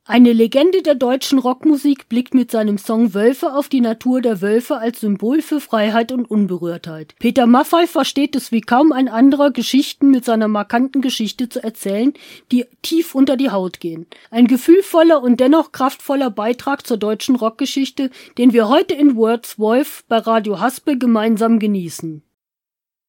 Eine Legende der deutschen Rockmusik blickt mit seinem Song Wölfe auf die Natur der Wölfe als Symbol für Freiheit und Unberührtheit. Peter Maffay versteht es wie kaum ein anderer, Geschichten mit seiner markanten Geschichte zu erzählen, die tief unter die Haut gehen. Ein gefühlvoller und dennoch kraftvoller Beitrag zur deutschen Rockgeschichte, den wir heute in Words Wolf bei Radio Haspel gemeinsam genießen.